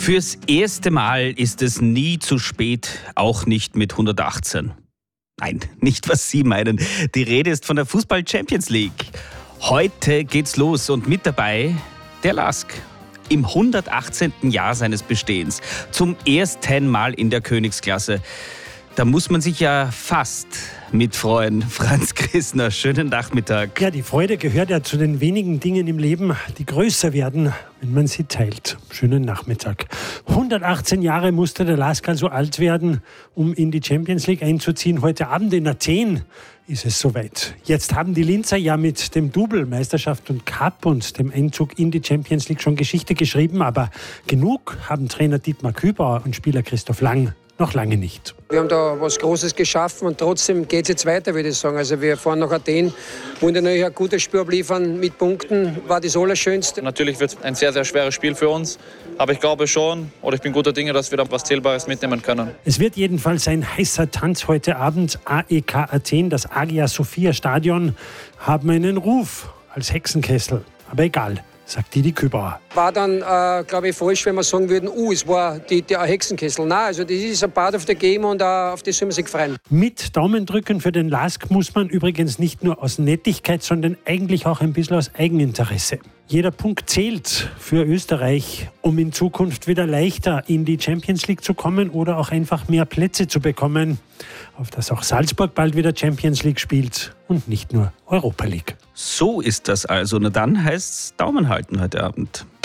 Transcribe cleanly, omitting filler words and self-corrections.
Fürs erste Mal ist es nie zu spät, auch nicht mit 118. Nein, nicht was Sie meinen. Die Rede ist von der Fußball-Champions League. Heute geht's los und mit dabei der LASK. Im 118. Jahr seines Bestehens. Zum ersten Mal in der Königsklasse. Da muss man sich ja fast mitfreuen. Franz Grissner, schönen Nachmittag. Ja, die Freude gehört ja zu den wenigen Dingen im Leben, die größer werden, wenn man sie teilt. Schönen Nachmittag. 118 Jahre musste der LASK also alt werden, um in die Champions League einzuziehen. Heute Abend in Athen ist es soweit. Jetzt haben die Linzer ja mit dem Double Meisterschaft und Cup und dem Einzug in die Champions League schon Geschichte geschrieben, aber genug haben Trainer Dietmar Kübauer und Spieler Christoph Lang noch lange nicht. Wir haben da was Großes geschaffen und trotzdem geht es jetzt weiter, würde ich sagen. Also wir fahren nach Athen, wollen natürlich ein gutes Spiel abliefern mit Punkten, war das Allerschönste. Natürlich wird es ein sehr, sehr schweres Spiel für uns, aber ich glaube schon, oder ich bin guter Dinge, dass wir da was Zählbares mitnehmen können. Es wird jedenfalls ein heißer Tanz heute Abend. AEK Athen, das Hagia Sophia Stadion, haben einen Ruf als Hexenkessel. Aber egal, sagt Didi Kübauer. War dann, glaube ich, falsch, wenn wir sagen würden, es war der Hexenkessel. Nein, also das ist ein Part of the Game und auf das soll man sich freuen. Mit Daumendrücken für den LASK muss man übrigens nicht nur aus Nettigkeit, sondern eigentlich auch ein bisschen aus Eigeninteresse. Jeder Punkt zählt für Österreich, um in Zukunft wieder leichter in die Champions League zu kommen oder auch einfach mehr Plätze zu bekommen, auf dass auch Salzburg bald wieder Champions League spielt und nicht nur Europa League. So ist das also. Na dann heißt's Daumen halten heute Abend.